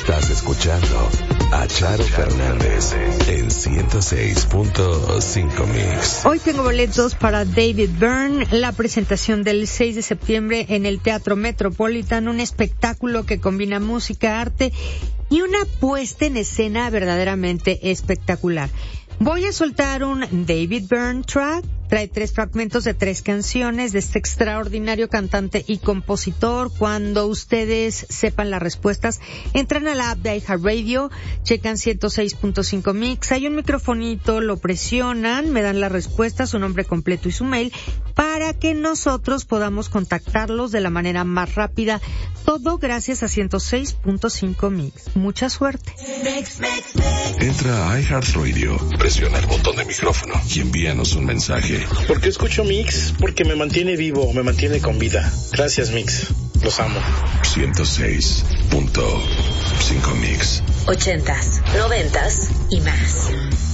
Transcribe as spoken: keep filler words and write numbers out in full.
Estás escuchando a Charo Fernández en ciento seis punto cinco Mix. Hoy tengo boletos para David Byrne, la presentación del seis de septiembre en el Teatro Metropolitan, un espectáculo que combina música, arte y una puesta en escena verdaderamente espectacular. Voy a soltar un David Byrne track. Trae tres fragmentos de tres canciones de este extraordinario cantante y compositor. Cuando ustedes sepan las respuestas, entran a la app de iHeartRadio, checan ciento seis punto cinco Mix, hay un microfonito, lo presionan, me dan la respuesta, su nombre completo y su mail, para que nosotros podamos contactarlos de la manera más rápida. Todo gracias a ciento seis punto cinco Mix. Mucha suerte. Entra a iHeartRadio, presiona el botón de micrófono y envíanos un mensaje. ¿Por qué escucho Mix? Porque me mantiene vivo, me mantiene con vida. Gracias, Mix. Los amo. ciento seis punto cinco Mix. Ochentas, noventas y más.